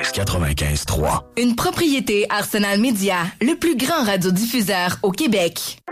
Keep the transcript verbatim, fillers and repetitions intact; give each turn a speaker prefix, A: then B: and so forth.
A: quatre-vingt-quinze trois.
B: Une propriété Arsenal Média, le plus grand radiodiffuseur au Québec.